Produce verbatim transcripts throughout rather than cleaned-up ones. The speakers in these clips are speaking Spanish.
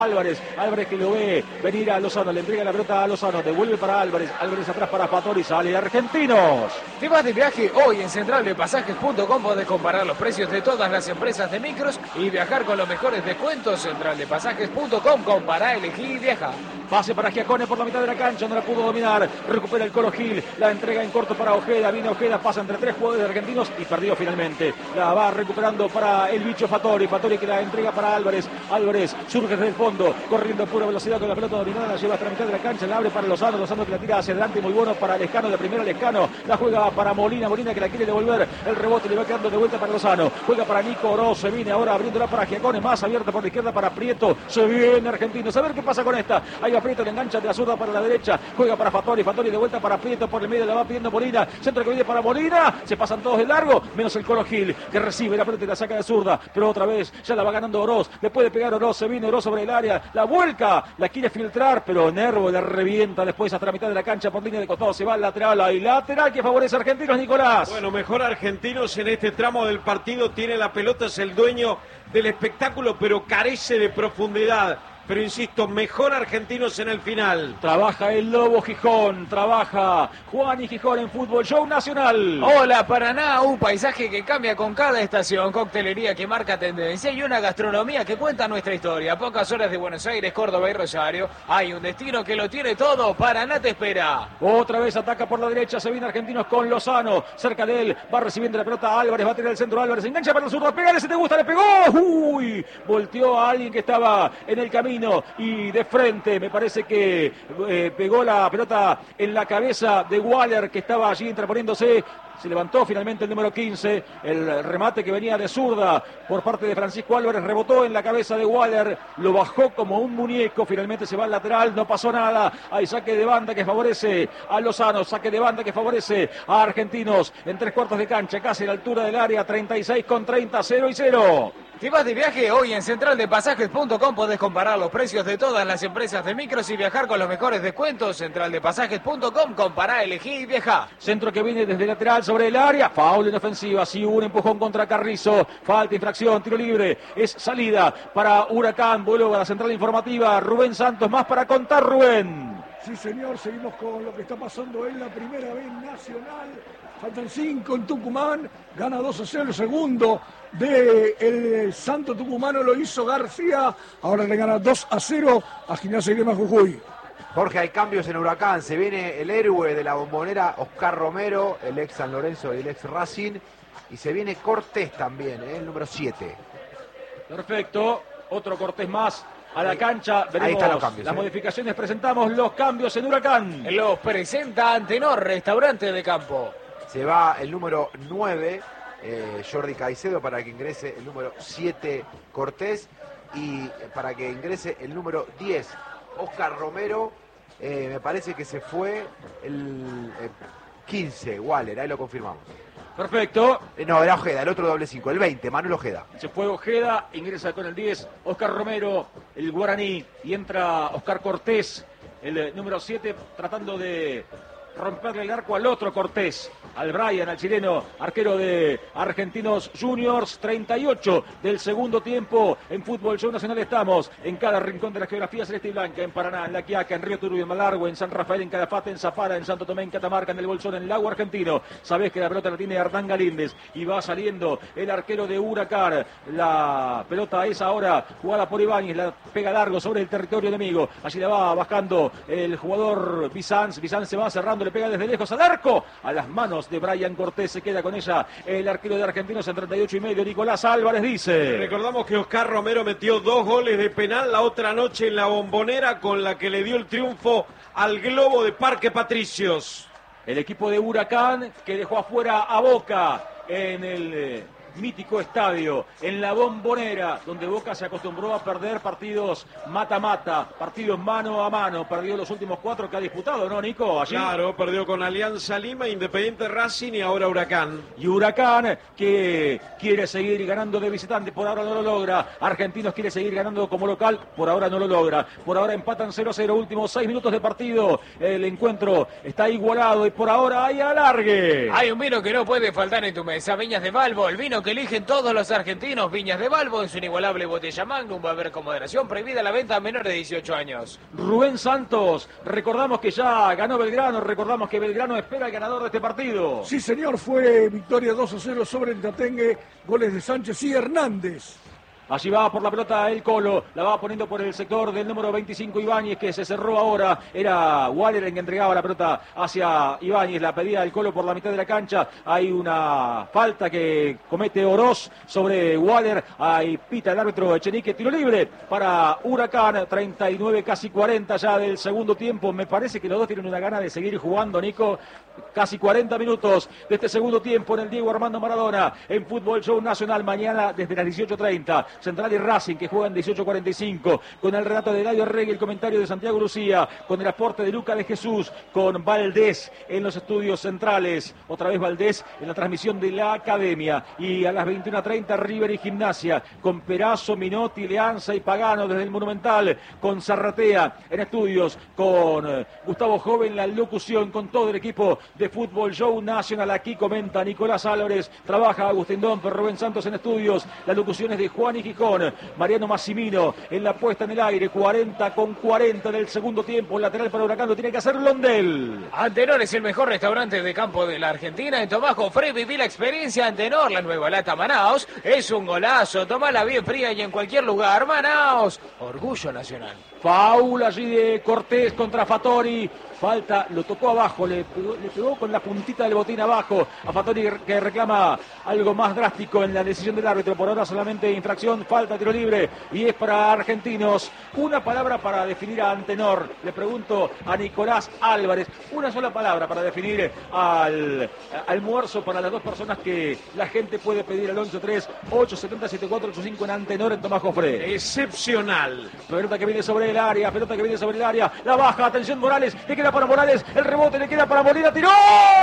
Álvarez, Álvarez que lo ve venir a Lozano, le entrega la pelota a Lozano, devuelve para Álvarez, Álvarez atrás para Fattori, sale Argentinos. Te vas de viaje hoy en central de pasajes punto com, podés comparar los precios de todas las empresas de micros y viajar con los mejores descuentos. central de pasajes punto com, compará, elegí y viaja. Pase para Giacone por la mitad de la cancha, no la pudo dominar, recupera el Colo Gil, la entrega en corto para Ojeda, viene Ojeda, pasa entre tres jugadores argentinos y perdió finalmente. La va recuperando para el bicho Fattori, Fattori que la entrega para Álvarez, Álvarez surge desde el fondo, corriendo a pura velocidad con la pelota dominada, la lleva hasta la mitad de la cancha, la abre para Lozano, Lozano que la tira hacia adelante, muy bueno para Lescano, de primera Lescano, la juega para Molina, Molina que la quiere devolver, el rebote le va quedando de vuelta para Lozano, juega para Nico Oroz, se viene ahora abriéndola para Giacone, más abierta por la izquierda para Prieto, se viene Argentinos, a ver qué pasa con esta, ahí va Prieto, le engancha de la zurda para la derecha, juega para Fattori, Fattori de vuelta para Prieto, por el medio la va pidiendo Molina, centro que viene para Molina, se pasan todos de largo, menos el Colo Gil, que recibe la pelota y la saca de zurda, pero otra vez ya la va ganando Oroz, le puede pegar Oroz, se viene Oroz sobre el área, la vuelca, la quiere filtrar, pero Nervo la revienta después hasta la mitad de la cancha por línea de costado, se va al lateral, hay lateral que favorece a Argentinos, Nicolás. Bueno, mejor Argentinos en este tramo del partido, tiene la pelota, es el dueño del espectáculo, pero carece de profundidad. Pero insisto, mejor Argentinos en el final. Trabaja el Lobo Gijón, trabaja Juan y Gijón en Fútbol Show Nacional. Hola Paraná, un paisaje que cambia con cada estación, coctelería que marca tendencia y una gastronomía que cuenta nuestra historia. A pocas horas de Buenos Aires, Córdoba y Rosario, hay un destino que lo tiene todo. Paraná te espera. Otra vez ataca por la derecha, se viene Argentinos con Lozano, cerca de él, va recibiendo la pelota Álvarez, va a tener el centro Álvarez, engancha para el zurdo, pégale si te gusta, le pegó, uy, volteó a alguien que estaba en el camino y de frente, me parece que eh, pegó la pelota en la cabeza de Waller, que estaba allí interponiéndose. Se levantó finalmente el número quince, el remate que venía de zurda por parte de Francisco Álvarez, rebotó en la cabeza de Waller, lo bajó como un muñeco, finalmente se va al lateral, no pasó nada, hay saque de banda que favorece a Lozano, saque de banda que favorece a Argentinos, en tres cuartos de cancha, casi a la altura del área, treinta y seis con treinta, cero y cero. Si vas de viaje hoy en central de pasajes punto com, podés comparar los precios de todas las empresas de micros y viajar con los mejores descuentos. central de pasajes punto com, compará, elegí y viaja. Centro que viene desde el lateral sobre el área, foul en ofensiva, sí, un empujón contra Carrizo, falta, infracción, tiro libre, es salida para Huracán, vuelve a la central informativa, Rubén Santos, más para contar, Rubén. Sí, señor, seguimos con lo que está pasando en la primera B Nacional. Faltan cinco en Tucumán, gana dos a cero el segundo de el Santo Tucumano, lo hizo García, ahora le gana dos a cero a Gimnasia y Grima Jujuy. Jorge, hay cambios en Huracán, se viene el héroe de la Bombonera, Oscar Romero, el ex San Lorenzo y el ex Racing, y se viene Cortés también, ¿eh? El número siete. Perfecto, otro Cortés más a la cancha, veremos ahí están los cambios, las ¿eh? modificaciones, presentamos los cambios en Huracán. Los presenta Antenor, restaurante de campo. Se va el número nueve, eh, Jordi Caicedo, para que ingrese el número siete, Cortés, y para que ingrese el número diez, Oscar Romero. Eh, me parece que se fue el eh, quince, Waller, ahí lo confirmamos. Perfecto. Eh, no, era Ojeda, el otro doble cinco, el veinte, Manuel Ojeda. Se fue Ojeda, ingresa con el diez, Oscar Romero, el guaraní, y entra Oscar Cortés, el eh, número siete, tratando de romperle el arco al otro Cortés, al Brian, al chileno, arquero de Argentinos Juniors. Treinta y ocho del segundo tiempo en Fútbol Show Nacional. Estamos en cada rincón de la geografía celeste y blanca, en Paraná, en La Quiaca, en Río Turbio, en Malargüe, en San Rafael, en Calafate, en Zafara, en Santo Tomé, en Catamarca, en el Bolsón, en el Lago Argentino. Sabés que la pelota la tiene Hernán Galíndez y va saliendo el arquero de Huracán. La pelota es ahora jugada por Ibáñez, la pega largo sobre el territorio enemigo. Allí la va bajando el jugador Bizanz. Bizanz se va cerrando, le pega desde lejos al arco, a las manos de Brian Cortés, se queda con ella el arquero de Argentinos en treinta y ocho y medio. Nicolás Álvarez dice: recordamos que Oscar Romero metió dos goles de penal la otra noche en la Bombonera, con la que le dio el triunfo al Globo de Parque Patricios. El equipo de Huracán que dejó afuera a Boca en el eh, mítico estadio, en la Bombonera, donde Boca se acostumbró a perder partidos mata-mata, partidos mano a mano. Perdió los últimos cuatro que ha disputado, ¿no, Nico? Allí. Claro, perdió con Alianza Lima, Independiente Racing y ahora Huracán. Y Huracán que quiere seguir ganando de visitante, por ahora no lo logra. Argentinos quiere seguir ganando como local, por ahora no lo logra. Por ahora empatan cero a cero, últimos seis minutos de partido. El encuentro está igualado y por ahora hay alargue. Hay un vino que no puede faltar en tu mesa, Viñas de Balbo, el vino vino que eligen todos los argentinos. Viñas de Balbo en su inigualable botella Magnum. Va a haber con moderación, prohibida la venta a menores de dieciocho años. Rubén Santos, recordamos que ya ganó Belgrano, recordamos que Belgrano espera al ganador de este partido. Sí, señor, fue victoria dos a cero sobre el Tatengue, goles de Sánchez y Hernández. Allí va por la pelota el Colo, la va poniendo por el sector del número veinticinco Ibáñez, que se cerró ahora. Era Waller el que entregaba la pelota hacia Ibáñez, la pedía el Colo por la mitad de la cancha. Hay una falta que comete Oroz sobre Waller. Ahí pita el árbitro Echenique, tiro libre para Huracán. Treinta y nueve, casi cuarenta ya del segundo tiempo. Me parece que los dos tienen una gana de seguir jugando, Nico. Casi cuarenta minutos de este segundo tiempo en el Diego Armando Maradona, en Fútbol Show Nacional, mañana desde las dieciocho treinta. Central y Racing, que juegan dieciocho cuarenta y cinco, con el relato de Eladio Regui, el comentario de Santiago Lucía, con el aporte de Luca de Jesús, con Valdés en los estudios centrales, otra vez Valdés en la transmisión de la Academia, y a las veintiuna treinta River y Gimnasia, con Perazo, Minotti, Leanza y Pagano desde el Monumental, con Zarratea en estudios, con eh, Gustavo Joven la locución, con todo el equipo de Fútbol Show Nacional. Aquí comenta Nicolás Álvarez, trabaja Agustín Domper, Rubén Santos en estudios, las locuciones de Juan y Gijón, Mariano Massimino en la puesta en el aire. Cuarenta con cuarenta del segundo tiempo, lateral para Huracán, lo tiene que hacer Londel. Antenor es el mejor restaurante de campo de la Argentina. En Tomás Jofré viví la experiencia Antenor, la nueva lata Manaos. Es un golazo, tomala bien fría y en cualquier lugar. Manaos, orgullo nacional. Faul allí de Cortés contra Fattori. Falta, lo tocó abajo, le pegó, le pegó con la puntita del botín abajo a Fattori, que reclama algo más drástico en la decisión del árbitro. Por ahora solamente infracción, falta, tiro libre, y es para Argentinos. Una palabra para definir a Antenor. Le pregunto a Nicolás Álvarez, una sola palabra para definir al almuerzo para las dos personas que la gente puede pedir al once tres ocho siete cero siete cuatro ocho cinco en Antenor en Tomás Jofré. Excepcional. Pelota que viene sobre el área, pelota que viene sobre el área, la baja, atención Morales, le queda para Morales, el rebote le queda para Molina, tiró,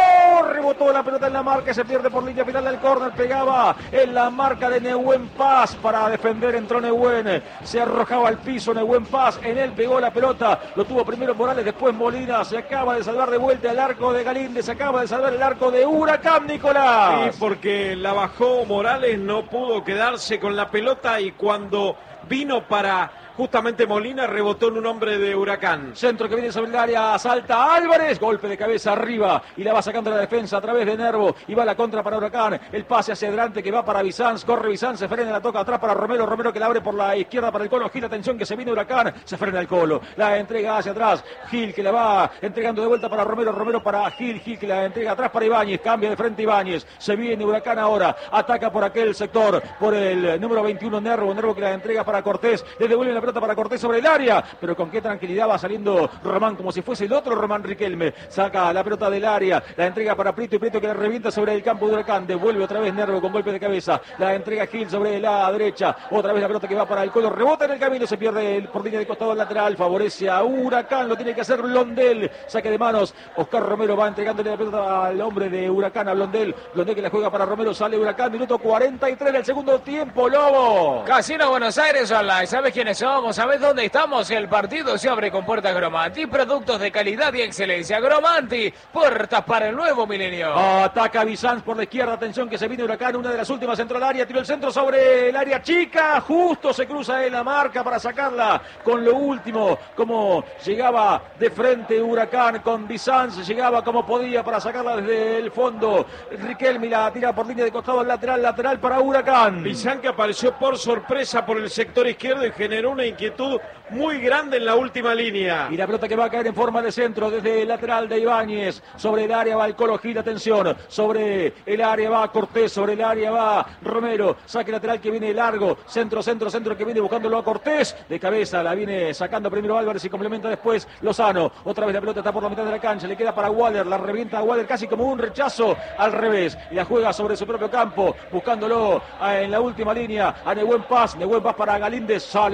rebotó la pelota en la marca, se pierde por línea final del córner, pegaba en la marca de Nehuen Paz, para defender entró Nehuen, se arrojaba al piso Nehuen Paz, en él pegó la pelota, lo tuvo primero Morales, después Molina, se acaba de salvar de vuelta el arco de Galíndez, se acaba de salvar el arco de Huracán, Nicolás. Sí, porque la bajó Morales, no pudo quedarse con la pelota y cuando vino para justamente Molina, rebotó en un hombre de Huracán. Centro que viene sobre el área, salta Álvarez, golpe de cabeza arriba y la va sacando la defensa a través de Nervo y va la contra para Huracán, el pase hacia adelante que va para Bizanz, corre Bizanz, se frena, la toca atrás para Romero, Romero que la abre por la izquierda para el Colo Gil, atención que se viene Huracán, se frena el Colo, la entrega hacia atrás, Gil que la va entregando de vuelta para Romero, Romero para Gil, Gil que la entrega atrás para Ibáñez, cambia de frente Ibáñez, se viene Huracán ahora, ataca por aquel sector, por el número veintiuno Nervo, Nervo que la entrega para Cortés, le devuelve la pelota para Cortés sobre el área, pero con qué tranquilidad va saliendo Román, como si fuese el otro Román Riquelme, saca la pelota del área, la entrega para Prieto y Prieto que la revienta sobre el campo de Huracán, devuelve otra vez Nervo con golpe de cabeza, la entrega Gil sobre la derecha, otra vez la pelota que va para el Colo, rebota en el camino, se pierde por línea de costado lateral, favorece a Huracán, lo tiene que hacer Blondel, saque de manos, Oscar Romero va entregándole la pelota al hombre de Huracán, a Blondel, Blondel que la juega para Romero, sale Huracán, minuto cuarenta y tres del segundo tiempo, Lobo. Casino Buenos Aires Online, ¿sabes quiénes somos? ¿Sabes dónde estamos? El partido se abre con puertas Gromanti, productos de calidad y excelencia. Gromanti, puertas para el nuevo milenio. Ataca Bizanz por la izquierda, atención que se viene Huracán, una de las últimas, entró al área, tiró el centro sobre el área chica, justo se cruza en la marca para sacarla con lo último, como llegaba de frente Huracán con Bizanz, llegaba como podía para sacarla desde el fondo. Riquelme la tira por línea de costado, lateral, lateral para Huracán. Bizanz que apareció por sorpresa por el sector izquierdo y generó una inquietud muy grande en la última línea. Y la pelota que va a caer en forma de centro desde el lateral de Ibáñez. Sobre el área va el Colo Gil, atención. Sobre el área va Cortés, sobre el área va Romero. Saque lateral que viene largo. Centro, centro, centro que viene buscándolo a Cortés. De cabeza la viene sacando primero Álvarez y complementa después Lozano. Otra vez la pelota está por la mitad de la cancha. Le queda para Waller. La revienta a Waller casi como un rechazo al revés. Y la juega sobre su propio campo. Buscándolo en la última línea a Nehuen Paz. Nehuen Paz para Galíndez. Sale otra vez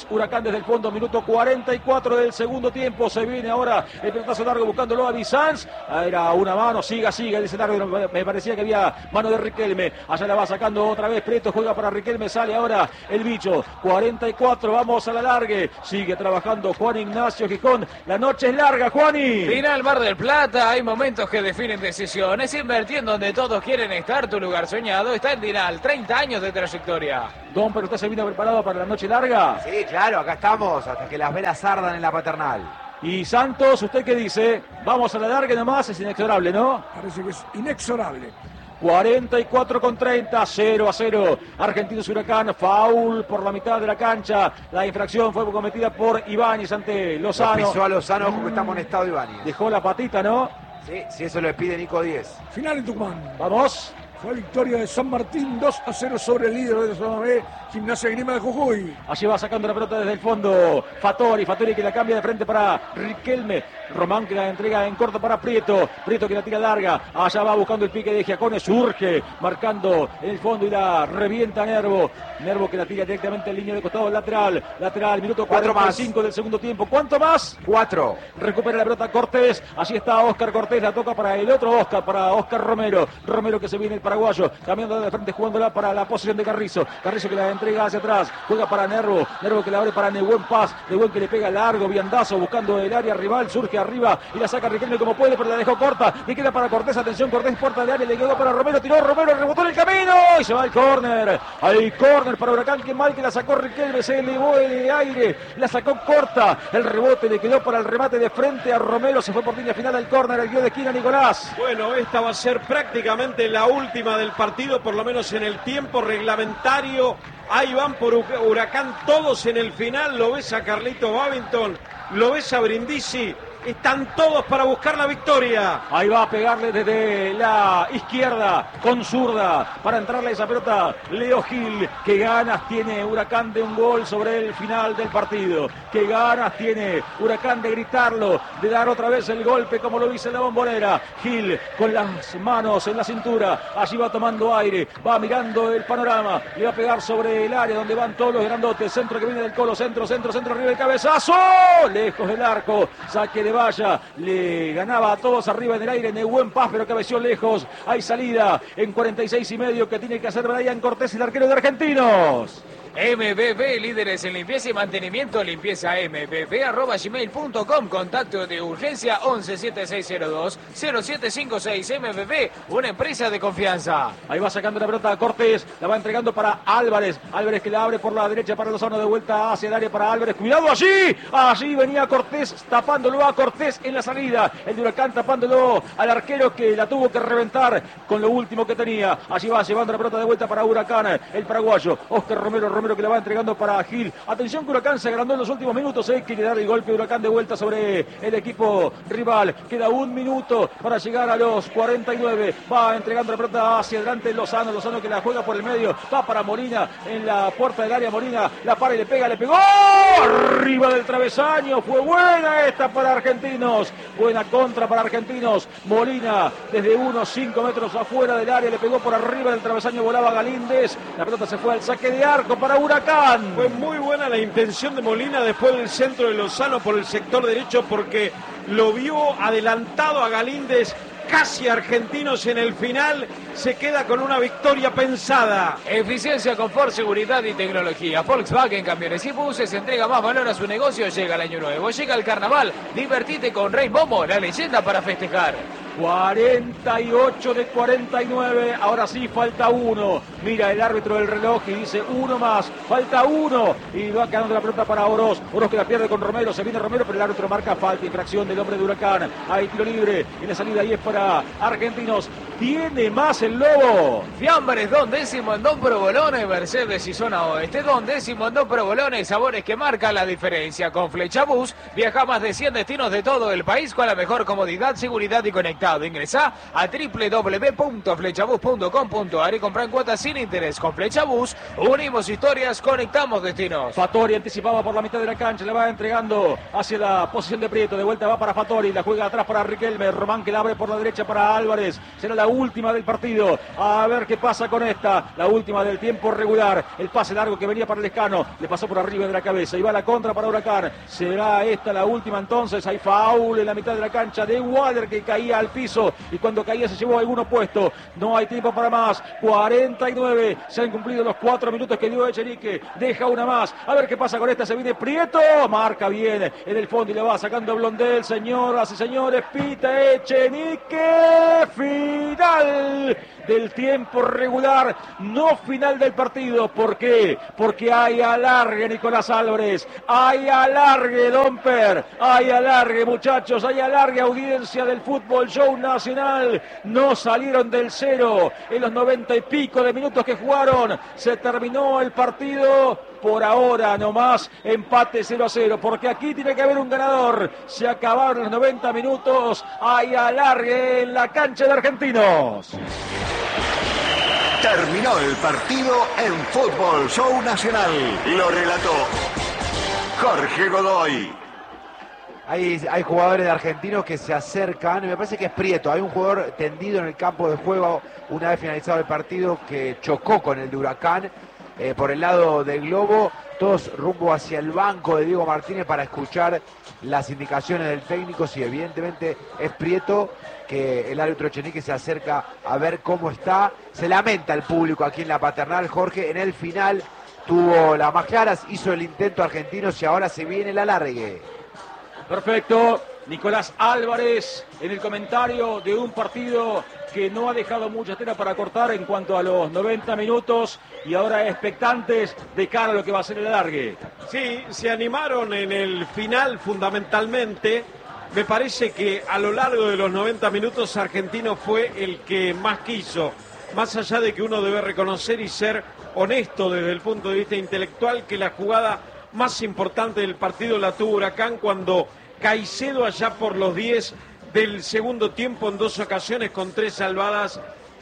Argentinos, Huracán desde el fondo, minuto cuarenta y cuatro del segundo tiempo. Se viene ahora el pelotazo largo buscándolo a Bizanz. Era una mano, siga, siga, dice el árbitro. Me parecía que había mano de Riquelme. Allá la va sacando otra vez Prieto, juega para Riquelme, sale ahora el bicho. cuarenta y cuatro, vamos a la largue. Sigue trabajando Juan Ignacio Gijón. La noche es larga, Juani. Final Mar del Plata, hay momentos que definen decisiones. Invertir en donde todos quieren estar, tu lugar soñado está en Dinal. treinta años de trayectoria. Don, pero usted se vino preparado para la noche larga. Sí, claro, acá estamos, hasta que las velas ardan en la Paternal. Y Santos, ¿usted qué dice? Vamos a la larga nomás, es inexorable, ¿no? Parece que es inexorable. cuarenta y cuatro con treinta, cero a cero. Argentinos Huracán, foul por la mitad de la cancha. La infracción fue cometida por Ibáñez ante Lozano. Lo pisó a Lozano porque está amonestado Ibáñez. Dejó la patita, ¿no? Sí, si eso le pide Nico Díez. Final en Tucumán. Vamos. Fue victoria de San Martín, dos a cero sobre el líder de la zona B, Gimnasia Grima de Jujuy. Allí va sacando la pelota desde el fondo Fattori, Fattori que la cambia de frente para Riquelme. Román que la entrega en corto para Prieto, Prieto que la tira larga, allá va buscando el pique de Giacone, surge, marcando en el fondo y la revienta Nervo. Nervo que la tira directamente en línea de costado lateral, lateral, minuto cuarenta y cinco del segundo tiempo. ¿Cuánto más? Cuatro. Recupera la pelota Cortés, allí está Oscar Cortés, la toca para el otro Oscar, para Oscar Romero. Romero que se viene el paraguayo, cambiando de frente, jugándola para la posición de Carrizo. Carrizo que la entrega hacia atrás, juega para Nervo, Nervo que la abre para Nehuen Paz, Nehuen que le pega largo, viandazo, buscando el área rival, surge arriba y la saca Riquelme como puede, pero la dejó corta, le queda para Cortés, atención, Cortés, puerta de área, le quedó para Romero, tiró Romero, rebotó en el camino y se va al córner, al córner para Huracán, que mal que la sacó Riquelme, se elevó el aire, la sacó corta, el rebote le quedó para el remate de frente a Romero, se fue por línea final al córner, el guión de esquina Nicolás. Bueno, esta va a ser prácticamente la última del partido, por lo menos en el tiempo reglamentario. Ahí van por Huracán todos en el final. Lo ves a Carlito Babington, lo ves a Brindisi. Están todos para buscar la victoria. Ahí va a pegarle desde la izquierda con zurda para entrarle esa pelota Leo Gil. Qué ganas tiene Huracán de un gol sobre el final del partido. Qué ganas tiene Huracán de gritarlo, de dar otra vez el golpe como lo dice la Bombonera. Gil con las manos en la cintura. Allí va tomando aire, va mirando el panorama. Le va a pegar sobre el área donde van todos los grandotes. Centro que viene del Colo, centro, centro, centro, arriba el cabezazo. Lejos del arco, saque de valla, le ganaba a todos arriba en el aire Nehuen Paz, pero cabeció lejos. Hay salida en cuarenta y seis y medio que tiene que hacer Brian Cortés, el arquero de Argentinos. M B B, líderes en limpieza y mantenimiento, limpieza m b b arroba gmail punto com, contacto de urgencia once siete seis cero dos cero siete cinco seis. M B B, una empresa de confianza. Ahí va sacando la pelota a Cortés, la va entregando para Álvarez, Álvarez que la abre por la derecha para Lozano, de vuelta hacia el área para Álvarez, cuidado allí, allí venía Cortés, tapándolo a Cortés en la salida, el de Huracán tapándolo al arquero que la tuvo que reventar con lo último que tenía. Allí va llevando la pelota de vuelta para Huracán, el paraguayo, Oscar Romero, Romero que la va entregando para Gil. Atención que Huracán se agrandó en los últimos minutos. Hay que dar el golpe de Huracán de vuelta sobre el equipo rival. Queda un minuto para llegar a los cuarenta y nueve. Va entregando la pelota hacia adelante Lozano. Lozano que la juega por el medio. Va para Molina en la puerta del área. Molina la para y le pega. Le pegó arriba del travesaño. Fue buena esta para Argentinos. Buena contra para Argentinos. Molina desde unos cinco metros afuera del área. Le pegó por arriba del travesaño. Volaba Galíndez. La pelota se fue al saque de arco para Huracán. Fue muy buena la intención de Molina después del centro de Lozano por el sector derecho, porque lo vio adelantado a Galíndez. Casi Argentinos en el final se queda con una victoria pensada. Eficiencia, confort, seguridad y tecnología. Volkswagen Camiones y Buses entrega más valor a su negocio. Llega el año nuevo, llega el carnaval. Divertite con Rey Momo, la leyenda para festejar. cuarenta y ocho de cuarenta y nueve, ahora sí falta uno. Mira el árbitro del reloj y dice uno más, falta uno. Y va quedando la pelota para Oroz. Oroz que la pierde con Romero, se viene Romero, pero el árbitro marca falta, infracción del hombre de Huracán. Hay tiro libre y la salida ahí es para Argentinos. Tiene más el Lobo. Fiambres, Don Décimo en Don Provolone, Mercedes y Zona Oeste. Don Décimo en Don Provolone, sabores que marcan la diferencia. Con Flechabús viaja más de cien destinos de todo el país con la mejor comodidad, seguridad y conectividad. conectado. Ingresá a doble u doble u doble u punto flechabus punto com punto ar y comprá en cuotas sin interés. Con Flechabus unimos historias, conectamos destinos. Fattori anticipaba por la mitad de la cancha, le va entregando hacia la posición de Prieto, de vuelta va para Fattori, la juega atrás para Riquelme, Román que la abre por la derecha para Álvarez, será la última del partido, a ver qué pasa con esta, la última del tiempo regular, el pase largo que venía para el Lescano, le pasó por arriba de la cabeza, y va la contra para Huracán, será esta la última entonces, hay foul en la mitad de la cancha de Waller que caía al piso, y cuando caía se llevó alguno puesto, no hay tiempo para más, cuarenta y nueve, se han cumplido los cuatro minutos que dio Echenique, deja una más, a ver qué pasa con esta, se viene Prieto, marca bien en el fondo y le va sacando Blondel, señoras y señores, pita Echenique, final del tiempo regular, no final del partido. ¿Por qué? Porque hay alargue, Nicolás Álvarez, hay alargue, Domper, hay alargue, muchachos, hay alargue, audiencia del Fútbol Show Nacional, no salieron del cero en los noventa y pico de minutos que jugaron, se terminó el partido, por ahora nomás, empate cero a cero, porque aquí tiene que haber un ganador, se acabaron los noventa minutos, hay alargue en la cancha de Argentinos. Terminó el partido en Fútbol Show Nacional. Lo relató Jorge Godoy. Hay, hay jugadores de Argentinos que se acercan, me parece que es Prieto, hay un jugador tendido en el campo de juego una vez finalizado el partido que chocó con el de Huracán eh, por el lado del globo, todos rumbo hacia el banco de Diego Martínez para escuchar las indicaciones del técnico, si evidentemente es Prieto, que el árbitro Echenique se acerca a ver cómo está, se lamenta el público aquí en la Paternal, Jorge, en el final tuvo las más claras, hizo el intento Argentinos y ahora se viene el alargue. Perfecto, Nicolás Álvarez en el comentario de un partido que no ha dejado mucha tela para cortar en cuanto a los noventa minutos y ahora expectantes de cara a lo que va a ser el alargue. Sí, se animaron en el final fundamentalmente. Me parece que a lo largo de los noventa minutos Argentino fue el que más quiso, más allá de que uno debe reconocer y ser honesto desde el punto de vista intelectual que la jugada más importante del partido la tuvo Huracán cuando Caicedo allá por los diez del segundo tiempo en dos ocasiones con tres salvadas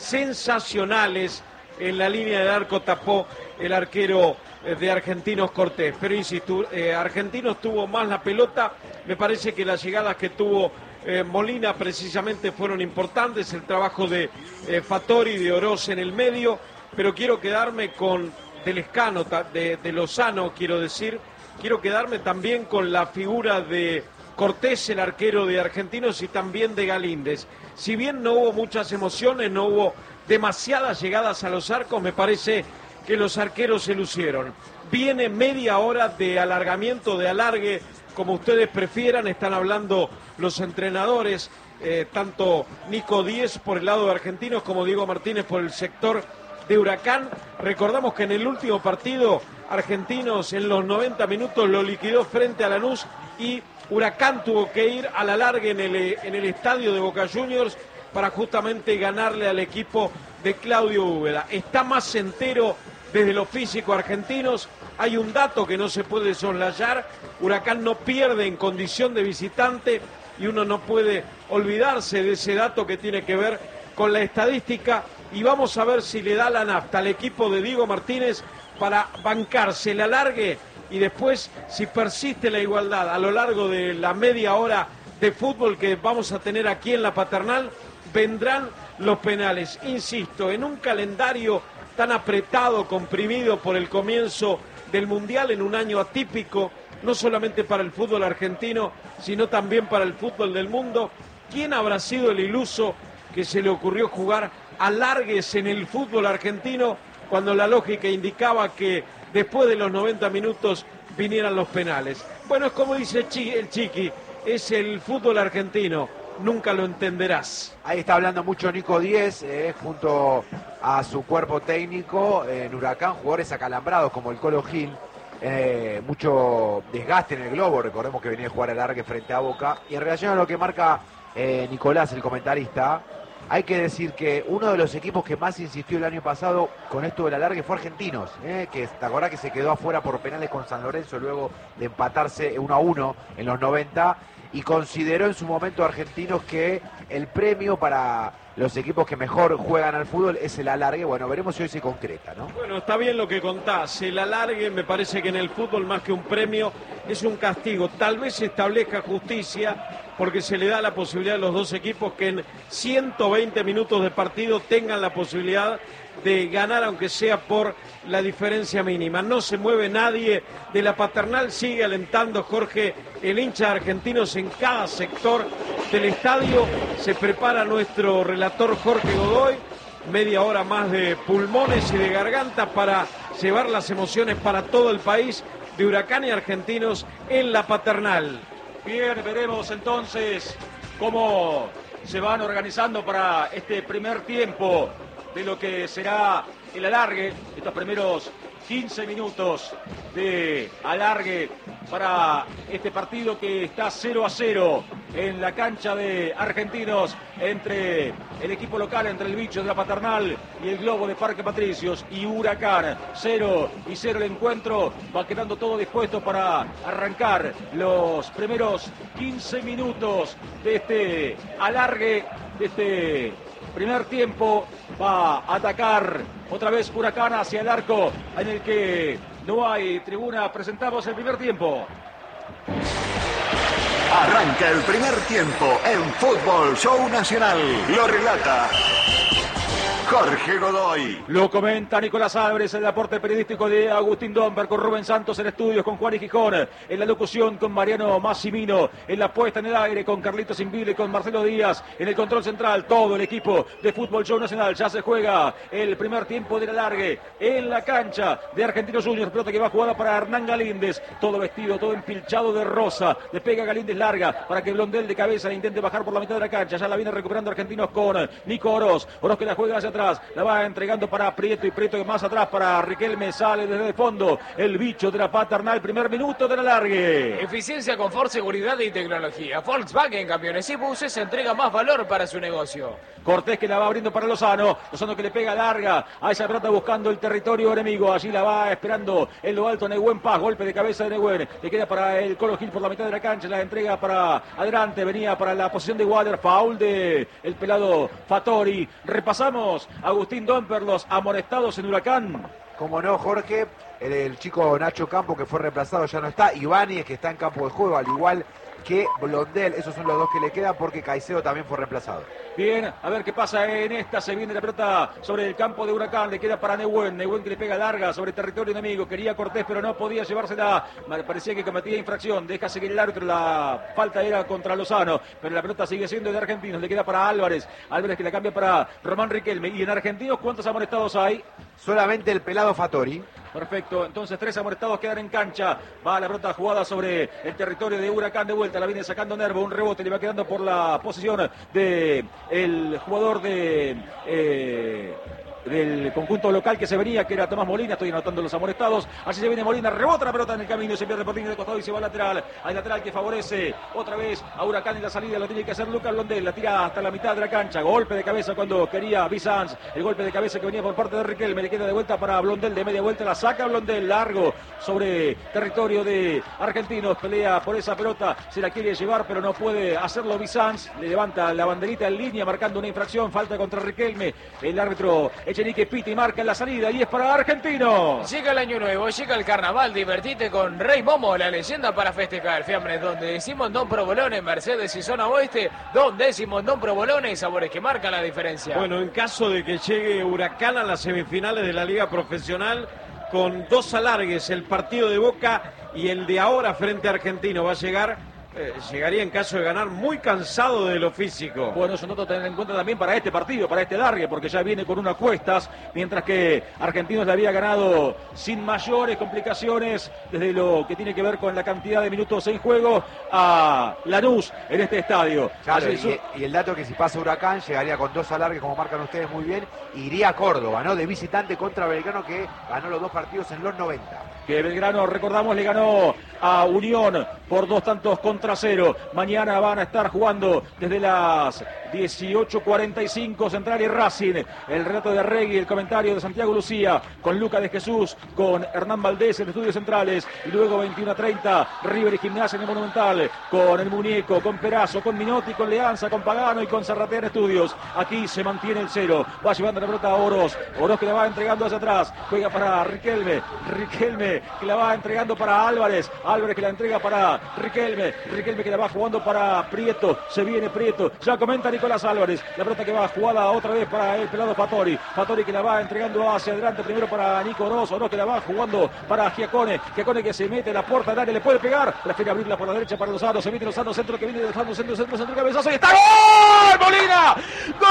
sensacionales en la línea de arco tapó el arquero de Argentinos Cortés, pero insisto, eh, Argentinos tuvo más la pelota, me parece que las llegadas que tuvo eh, Molina precisamente fueron importantes, el trabajo de eh, Fattori, de Oroz en el medio, pero quiero quedarme con del Lescano, de, de Lozano, quiero decir, quiero quedarme también con la figura de Cortés, el arquero de Argentinos, y también de Galíndez. Si bien no hubo muchas emociones, no hubo demasiadas llegadas a los arcos, me parece que los arqueros se lucieron. Viene media hora de alargamiento, de alargue, como ustedes prefieran, están hablando los entrenadores, eh, tanto Nico Díez por el lado de Argentinos como Diego Martínez por el sector de Huracán. Recordamos que en el último partido Argentinos en los noventa minutos lo liquidó frente a Lanús y Huracán tuvo que ir a la larga en el, en el estadio de Boca Juniors para justamente ganarle al equipo de Claudio Úbeda. Está más entero desde lo físico Argentinos. Hay un dato que no se puede soslayar. Huracán no pierde en condición de visitante y uno no puede olvidarse de ese dato que tiene que ver con la estadística. Y vamos a ver si le da la nafta al equipo de Diego Martínez para bancarse el alargue y después si persiste la igualdad a lo largo de la media hora de fútbol que vamos a tener aquí en la Paternal, vendrán los penales. Insisto, en un calendario tan apretado, comprimido por el comienzo del Mundial, en un año atípico, no solamente para el fútbol argentino, sino también para el fútbol del mundo, ¿quién habrá sido el iluso que se le ocurrió jugar alargues en el fútbol argentino cuando la lógica indicaba que después de los noventa minutos vinieran los penales? Bueno, es como dice el Chiqui, es el fútbol argentino, nunca lo entenderás. Ahí está hablando mucho Nico Díez, eh, junto a su cuerpo técnico en Huracán, jugadores acalambrados como el Colo Gil, eh, mucho desgaste en el globo, recordemos que venía a jugar alargue frente a Boca, y en relación a lo que marca eh, Nicolás, el comentarista, hay que decir que uno de los equipos que más insistió el año pasado con esto del alargue fue Argentinos, eh, que te acordás que se quedó afuera por penales con San Lorenzo luego de empatarse uno a uno en los noventa, y consideró en su momento Argentinos que el premio para los equipos que mejor juegan al fútbol es el alargue. Bueno, veremos si hoy se concreta, ¿no? Bueno, está bien lo que contás. El alargue me parece que en el fútbol más que un premio es un castigo. Tal vez se establezca justicia porque se le da la posibilidad a los dos equipos que en ciento veinte minutos de partido tengan la posibilidad de ganar, aunque sea por la diferencia mínima. No se mueve nadie de la paternal, sigue alentando Jorge, el hincha de Argentinos en cada sector del estadio. Se prepara nuestro relator Jorge Godoy, media hora más de pulmones y de garganta para llevar las emociones para todo el país de Huracán y Argentinos en la paternal. Bien, veremos entonces cómo se van organizando para este primer tiempo de lo que será el alargue, estos primeros quince minutos de alargue para este partido que está cero a cero en la cancha de Argentinos entre el equipo local, entre el Bicho de la Paternal y el Globo de Parque Patricios y Huracán. Cero y cero el encuentro, va quedando todo dispuesto para arrancar los primeros quince minutos de este alargue, de este primer tiempo. Va a atacar otra vez Huracán hacia el arco en el que no hay tribuna. Presentamos el primer tiempo. Arranca el primer tiempo en Fútbol Show Nacional. Lo relata Jorge Godoy. Lo comenta Nicolás Álvarez, el aporte periodístico de Agustín Domper, con Rubén Santos en estudios, con Juan y Gijón, en la locución con Mariano Massimino, en la puesta en el aire con Carlitos Invile, con Marcelo Díaz, en el control central, todo el equipo de Fútbol Show Nacional. Ya se juega el primer tiempo del alargue en la cancha de Argentinos Juniors. Pelota que va jugada para Hernán Galíndez, todo vestido, todo empilchado de rosa. Le pega Galíndez larga para que Blondel de cabeza intente bajar por la mitad de la cancha. Ya la viene recuperando Argentinos con Nico Oroz. Oroz que la juega hacia atrás, la va entregando para Prieto y Prieto que más atrás para Riquelme. Sale desde el fondo el Bicho de la Paternal. Primer minuto del alargue. Eficiencia, confort, seguridad y tecnología. Volkswagen Camiones y Buses entrega más valor para su negocio. Cortés que la va abriendo para Lozano. Lozano que le pega larga a esa pelota buscando el territorio enemigo. Allí la va esperando en lo alto Nehuen Paz. Golpe de cabeza de Nehuen. Le queda para el Colo Gil por la mitad de la cancha. La entrega para adelante. Venía para la posición de Water. Foul de el pelado Fattori. Repasamos, Agustín Domper, los amonestados en Huracán. Como no, Jorge, el, el chico Nacho Campo que fue reemplazado ya no está. Ibáñez que está en campo de juego, al igual que Blondel. Esos son los dos que le quedan porque Caicedo también fue reemplazado. Bien, a ver qué pasa en esta. Se viene la pelota sobre el campo de Huracán. Le queda para Nehuen. Nehuen que le pega larga sobre territorio enemigo. Quería Cortés, pero no podía llevársela. Parecía que cometía infracción. Deja seguir el árbitro. La falta era contra Lozano, pero la pelota sigue siendo de Argentinos. Le queda para Álvarez. Álvarez que la cambia para Román Riquelme. ¿Y en Argentinos cuántos amonestados hay? Solamente el pelado Fattori. Perfecto, entonces tres amonestados quedan en cancha. Va la pelota jugada sobre el territorio de Huracán de vuelta. La viene sacando Nervo, un rebote le va quedando por la posición de el jugador de... Eh, del conjunto local que se venía, que era Tomás Molina. Estoy anotando los amonestados. Así se viene Molina, rebota la pelota en el camino, se pierde por línea de costado y se va al lateral. Hay lateral que favorece otra vez a Huracán en la salida. Lo tiene que hacer Lucas Blondel. La tira hasta la mitad de la cancha. Golpe de cabeza cuando quería Bizanz. El golpe de cabeza que venía por parte de Riquelme. Le queda de vuelta para Blondel. De media vuelta la saca Blondel. Largo sobre territorio de Argentinos. Pelea por esa pelota. Se la quiere llevar, pero no puede hacerlo Bizanz. Le levanta la banderita en línea marcando una infracción. Falta contra Riquelme. El árbitro Echenique pita y marca en la salida y es para Argentinos. Llega el año nuevo, llega el carnaval, divertite con Rey Momo, la leyenda para festejar. Fiambres donde decimos Don Provolone, Mercedes y Zona Oeste, Don Décimo Don Provolone, sabores que marcan la diferencia. Bueno, en caso de que llegue Huracán a las semifinales de la Liga Profesional, con dos alargues, el partido de Boca y el de ahora frente a Argentino, va a llegar... Eh, llegaría en caso de ganar muy cansado de lo físico. Bueno, eso no lo tener en cuenta también para este partido, para este largue, porque ya viene con unas cuestas, mientras que Argentinos le había ganado sin mayores complicaciones desde lo que tiene que ver con la cantidad de minutos en juego a Lanús en este estadio. Claro, y, y el dato es que si pasa Huracán llegaría con dos alargues, como marcan ustedes muy bien, iría a Córdoba, ¿no? De visitante contra Belgrano, que ganó los dos partidos en los noventa. Que Belgrano, recordamos, le ganó a Unión por dos tantos contra cero. Mañana van a estar jugando desde las dieciocho cuarenta y cinco, Central y Racing. El relato de Arregui, el comentario de Santiago Lucía, con Luca de Jesús, con Hernán Valdés en Estudios Centrales. Y luego veintiuno treinta, River y Gimnasia en el Monumental, con el Muñeco, con Perazo, con Minotti, con Leanza, con Pagano y con Zarratea en Estudios. Aquí se mantiene el cero. Va llevando la pelota a Oroz. Oroz que la va entregando hacia atrás. Juega para Riquelme. Riquelme que la va entregando para Álvarez. Álvarez que la entrega para Riquelme. Riquelme que la va jugando para Prieto. Se viene Prieto. Ya comenta Nicolás Álvarez. La pelota que va jugada otra vez para el pelado Fattori. Fattori que la va entregando hacia adelante primero para Nico Oroz. Oroz que la va jugando para Giacone. Giacone que se mete en la puerta del área. Le puede pegar. Prefiere abrirla por la derecha para Lozano. Se mete Lozano. Centro que viene de Lozano. Centro, centro, centro, cabezazo. Y está. ¡Gol! ¡Molina! ¡Gol!